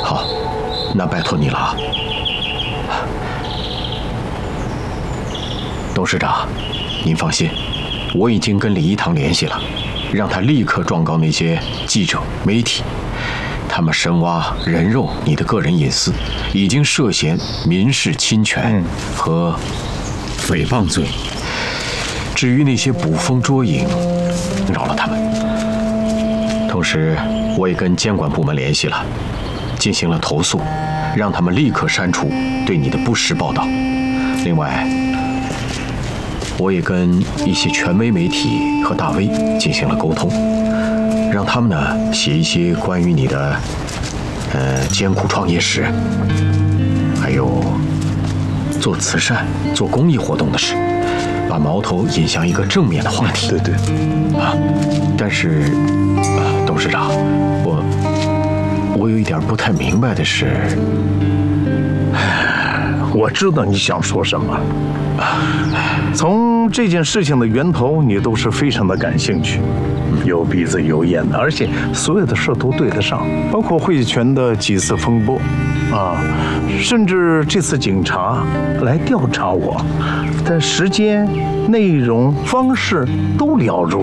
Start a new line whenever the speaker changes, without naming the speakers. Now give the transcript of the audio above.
好，那拜托你了啊。董事长，您放心，我已经跟李一堂联系了，让他立刻状告那些记者、媒体，他们深挖人肉你的个人隐私，已经涉嫌民事侵权和诽谤罪。至于那些捕风捉影，饶了他们。同时，我也跟监管部门联系了，进行了投诉，让他们立刻删除对你的不实报道。另外，我也跟一些权威媒体和大 V 进行了沟通，让他们呢写一些关于你的艰苦创业史，还有做慈善、做公益活动的事，把矛头引向一个正面的话题。
对
啊，但是董事长，我有一点不太明白的是，
我知道你想说什么。从这件事情的源头，你都是非常的感兴趣，有鼻子有眼的，而且所有的事都对得上，包括汇泉的几次风波，甚至这次警察来调查我的时间、内容、方式都了如